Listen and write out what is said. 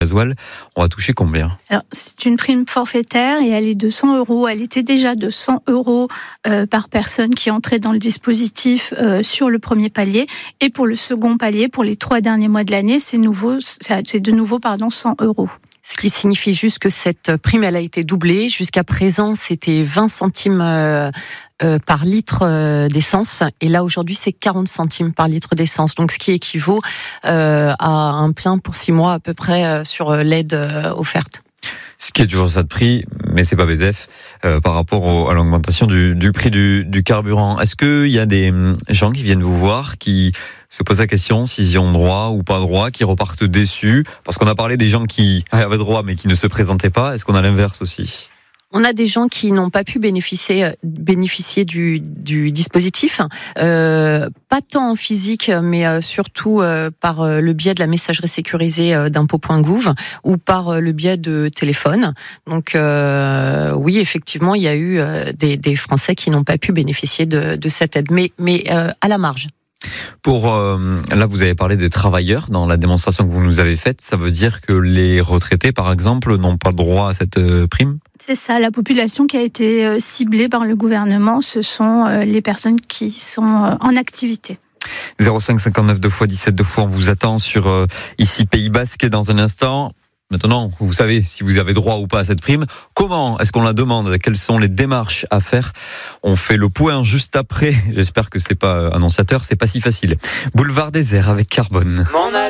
gasoil, on va toucher combien ? Alors, c'est une prime forfaitaire et elle est de 100 €. Elle était déjà de 100 € par personne qui entrait dans le dispositif sur le premier palier. Et pour le second palier, pour les 3 derniers mois de l'année, c'est de nouveau 100 €. Ce qui signifie juste que cette prime, elle a été doublée. Jusqu'à présent, c'était 20 centimes par litre d'essence. Et là, aujourd'hui, c'est 40 centimes par litre d'essence. Donc, ce qui équivaut à un plein pour 6 mois à peu près sur l'aide offerte. Ce qui est toujours ça de prix, mais c'est pas BZF par rapport à l'augmentation du prix du carburant. Est-ce qu'il y a des gens qui viennent vous voir, qui se posent la question s'ils y ont droit ou pas droit, qui repartent déçus? Parce qu'on a parlé des gens qui avaient droit mais qui ne se présentaient pas. Est-ce qu'on a l'inverse aussi ? On a des gens qui n'ont pas pu bénéficier du dispositif, pas tant en physique, mais surtout par le biais de la messagerie sécurisée d'impôts.gouv ou par le biais de téléphone. Donc oui, effectivement, il y a eu des Français qui n'ont pas pu bénéficier de cette aide, mais à la marge. Là, vous avez parlé des travailleurs dans la démonstration que vous nous avez faite. Ça veut dire que les retraités, par exemple, n'ont pas le droit à cette prime ? C'est ça, la population qui a été ciblée par le gouvernement, ce sont les personnes qui sont en activité. 05 59 2 x 17 2 fois, on vous attend sur ici Pays Basque dans un instant. Maintenant, vous savez si vous avez droit ou pas à cette prime. Comment est-ce qu'on la demande ? Quelles sont les démarches à faire ? On fait le point juste après. J'espère que c'est pas annonciateur, c'est pas si facile. Boulevard Désert avec Carbone.